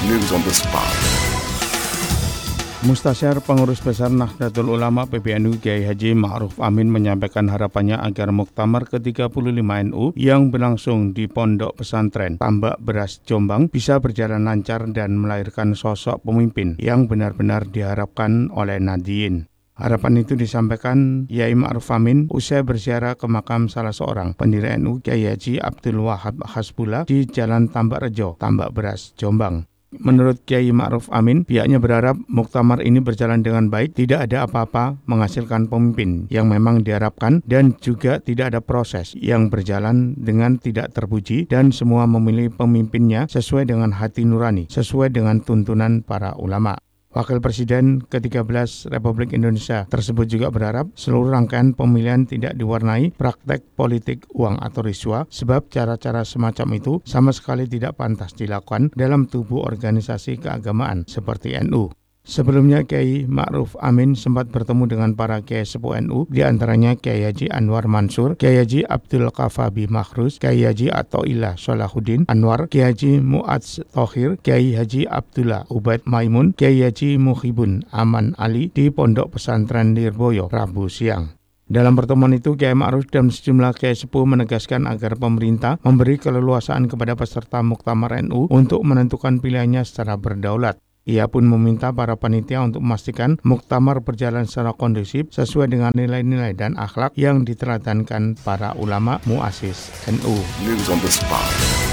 News on the spot. Mustasyar Pengurus Besar Nahdlatul Ulama PBNU Kiai Haji Ma'ruf Amin menyampaikan harapannya agar Muktamar ke-35 NU yang berlangsung di Pondok Pesantren Tambak Beras Jombang bisa berjalan lancar dan melahirkan sosok pemimpin yang benar-benar diharapkan oleh Nahdliyin. Harapan itu disampaikan Kiai Ma'ruf Amin usai berziarah ke makam salah seorang pendiri NU Kiai Haji Abdul Wahab Hasbullah di Jalan Tambak Rejo, Tambak Beras, Jombang. Menurut Kiai Ma'ruf Amin, pihaknya berharap muktamar ini berjalan dengan baik, tidak ada apa-apa menghasilkan pemimpin yang memang diharapkan dan juga tidak ada proses yang berjalan dengan tidak terpuji dan semua memilih pemimpinnya sesuai dengan hati nurani, sesuai dengan tuntunan para ulama. Wakil Presiden ke-13 Republik Indonesia tersebut juga berharap seluruh rangkaian pemilihan tidak diwarnai praktek politik uang atau riswa sebab cara-cara semacam itu sama sekali tidak pantas dilakukan dalam tubuh organisasi keagamaan seperti NU. Sebelumnya Kiai Ma'ruf Amin sempat bertemu dengan para Kiai Sepuh NU, di antaranya Kiai Haji Anwar Mansur, Kiai Haji Abdul Kafabi Makhrus, Kiai Haji Athoillah Sholahuddin Anwar, Kiai Haji Mu'adz Thohir, Kiai Haji Abdullah Ubaid Maimun, Kiai Haji Muhibun Aman Ali di Pondok Pesantren Lirboyo, Rabu siang. Dalam pertemuan itu, Kiai Ma'ruf dan sejumlah Kiai Sepuh menegaskan agar pemerintah memberi keleluasaan kepada peserta Muktamar NU untuk menentukan pilihannya secara berdaulat. Ia pun meminta para panitia untuk memastikan muktamar berjalan secara kondusif sesuai dengan nilai-nilai dan akhlak yang diteladankan para ulama muassis NU. News on the spot.